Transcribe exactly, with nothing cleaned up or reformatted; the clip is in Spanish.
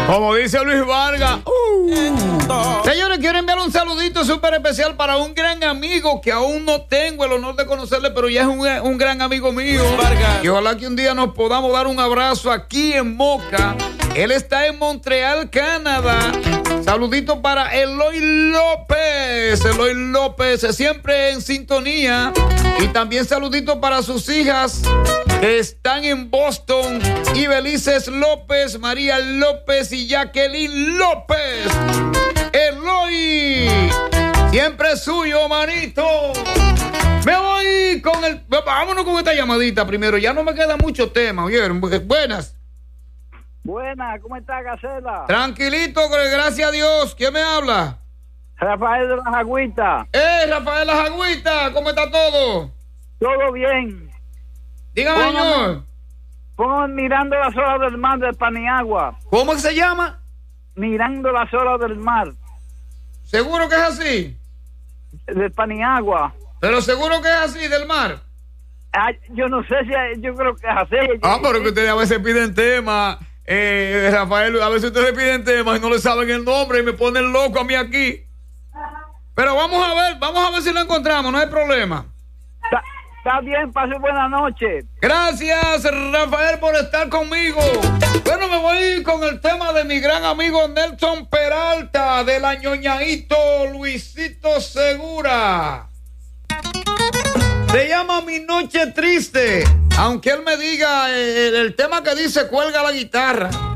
Como dice Luis Vargas. Uh. Señores, quiero enviar un saludito súper especial para un gran amigo que aún no tengo el honor de conocerle, pero ya es un, un gran amigo mío. Y ojalá que un día nos podamos dar un abrazo aquí en Moca. Él está en Montreal, Canadá. Saludito para Eloy López. Eloy López, siempre en sintonía. Y también saludito para sus hijas que están en Boston. Ibelices López, María López y Jacqueline López. Eloy, siempre suyo, manito. Me voy con el... Vámonos con esta llamadita primero. Ya no me queda mucho tema. ¿Oyeron? Buenas. Buenas, ¿cómo está, Gacela? Tranquilito, gracias a Dios. ¿Quién me habla? Rafael de las Agüitas. ¡Eh, Rafael de las Agüitas! ¿Cómo está todo? Todo bien. Dígame, señor. Póngame Mirando las olas del mar de Paniagua. ¿Cómo se llama? Mirando las olas del mar. ¿Seguro que es así? De Paniagua. ¿Pero seguro que es así, del mar? Ah, yo no sé si... Yo creo que es así. Ah, pero que ustedes a veces piden temas... Eh, Rafael, a veces ustedes piden temas y no le saben el nombre y me ponen loco a mí aquí. Pero vamos a ver, vamos a ver si lo encontramos, no hay problema. Está, está bien, pase buena noche. Gracias, Rafael, por estar conmigo. Bueno, me voy con el tema de mi gran amigo Nelson Peralta, de la ñoñaíto Luisito Segura. Se llama Mi Noche Triste. Aunque él me diga el, el tema que dice cuelga la guitarra.